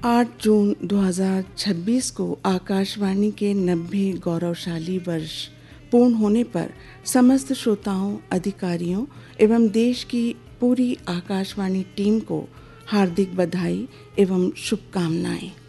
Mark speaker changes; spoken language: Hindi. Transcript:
Speaker 1: 8 जून 2026 को आकाशवाणी के 90 गौरवशाली वर्ष पूर्ण होने पर समस्त श्रोताओं, अधिकारियों एवं देश की पूरी आकाशवाणी टीम को हार्दिक बधाई एवं शुभकामनाएं।